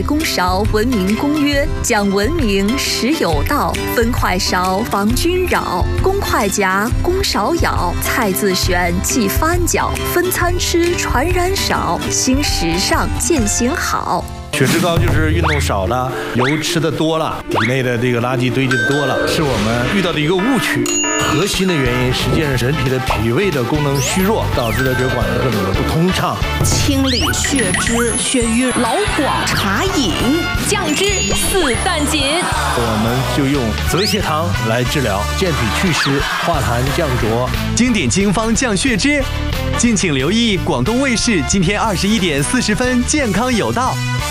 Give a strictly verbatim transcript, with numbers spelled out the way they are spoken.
公勺文明公约，讲文明实有道，分快勺防君扰，公筷夹，公勺舀，菜自选即翻搅，分餐吃传染少，新时尚践行好。 血脂高就是运动少了，油吃的多了，体内的这个垃圾堆积多了，是我们遇到的一个误区。核心的原因实际上是人体的脾胃的功能虚弱，导致了血管的各种的不通畅。 清理血脂、血瘀、老广茶饮， 降脂四淡锦。 我们就用泽泻汤来治疗，健脾祛湿、化痰降浊， 经典经方降血脂。敬请留意广东卫视今天二十一点四十分，健康有道。